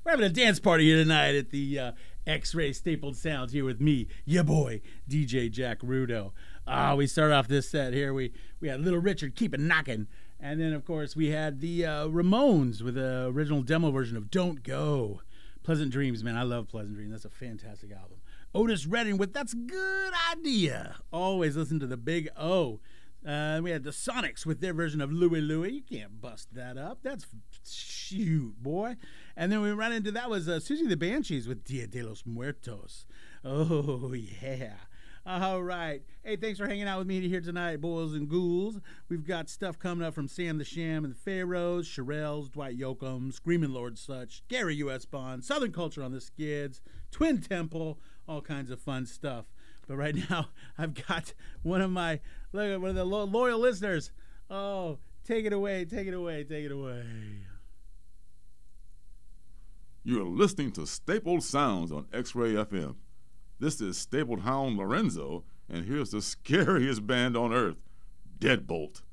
We're having a dance party here tonight at the X-Ray Stapled Sounds here with me, your boy, DJ Jack Rudo. We started off this set here. We had Little Richard, Keep It Knockin'. And then, of course, we had the Ramones with the original demo version of Don't Go. Pleasant Dreams, man. I love Pleasant Dreams. That's a fantastic album. Otis Redding with That's a Good Idea. Always listen to the Big O. We had the Sonics with their version of Louie Louie. You can't bust that up. That's shoot, boy. And then we ran into that was Susie the Banshees with Dia de los Muertos. Oh, yeah. All right. Hey, thanks for hanging out with me here tonight, boys and ghouls. We've got stuff coming up from Sam the Sham and the Pharaohs, Shirelles, Dwight Yoakam, Screaming Lord Sutch, Gary U.S. Bond, Southern Culture on the Skids, Twin Temple, all kinds of fun stuff. But right now, I've got one of the loyal listeners. Oh, take it away. You're listening to Stapled Sounds on X-Ray FM. This is Stapled Hound Lorenzo, and here's the scariest band on earth, Deadbolt.